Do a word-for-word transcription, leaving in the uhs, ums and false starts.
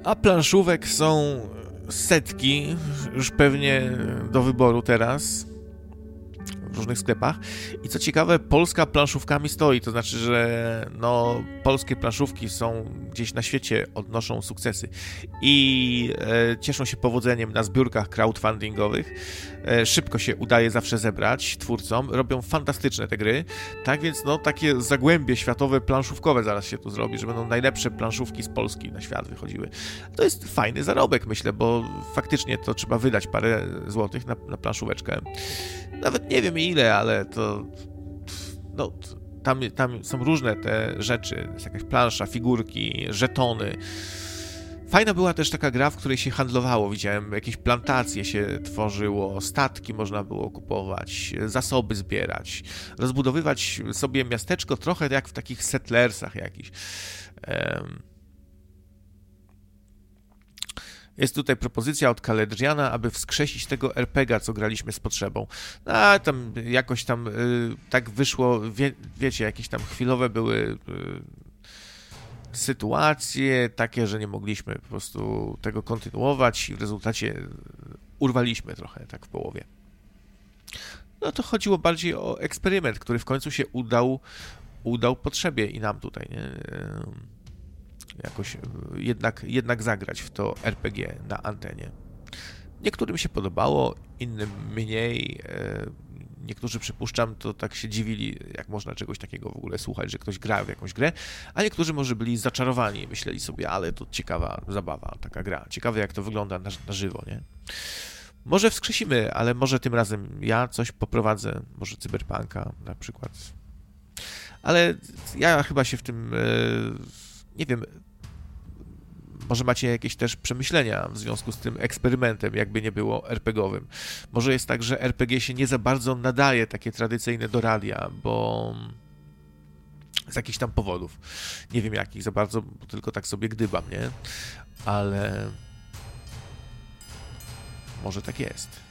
A planszówek są setki, już pewnie do wyboru teraz w różnych sklepach. I co ciekawe, Polska planszówkami stoi, to znaczy, że no, polskie planszówki są gdzieś na świecie, odnoszą sukcesy i e, cieszą się powodzeniem na zbiórkach crowdfundingowych. E, szybko się udaje zawsze zebrać twórcom, robią fantastyczne te gry, tak więc no takie zagłębie światowe planszówkowe zaraz się tu zrobi, że będą najlepsze planszówki z Polski na świat wychodziły. To jest fajny zarobek, myślę, bo faktycznie to trzeba wydać parę złotych na, na planszóweczkę. Nawet nie wiem ile, ale to no, tam, tam są różne te rzeczy, jest jakaś plansza, figurki, żetony. Fajna była też taka gra, w której się handlowało, widziałem, jakieś plantacje się tworzyło, statki można było kupować, zasoby zbierać, rozbudowywać sobie miasteczko trochę jak w takich settlersach jakichś. Um. Jest tutaj propozycja od Kaledriana, aby wskrzesić tego er pe gie a, co graliśmy z potrzebą. A tam jakoś tam y, tak wyszło, wie, wiecie, jakieś tam chwilowe były y, sytuacje takie, że nie mogliśmy po prostu tego kontynuować i w rezultacie urwaliśmy trochę tak w połowie. No to chodziło bardziej o eksperyment, który w końcu się udał, udał potrzebie i nam tutaj, nie? Jakoś jednak, jednak zagrać w to er pe gie na antenie. Niektórym się podobało, innym mniej. Niektórzy, przypuszczam, to tak się dziwili, jak można czegoś takiego w ogóle słuchać, że ktoś gra w jakąś grę, a niektórzy może byli zaczarowani, myśleli sobie, ale to ciekawa zabawa, taka gra. Ciekawe, jak to wygląda na, na żywo, nie? Może wskrzesimy, ale może tym razem ja coś poprowadzę, może Cyberpunka na przykład. Ale ja chyba się w tym, nie wiem, może macie jakieś też przemyślenia w związku z tym eksperymentem, jakby nie było er pe gie owym. Może jest tak, że er pe gie się nie za bardzo nadaje takie tradycyjne do radia, bo z jakichś tam powodów. Nie wiem jakich za bardzo, bo tylko tak sobie gdybam, nie? Ale może tak jest.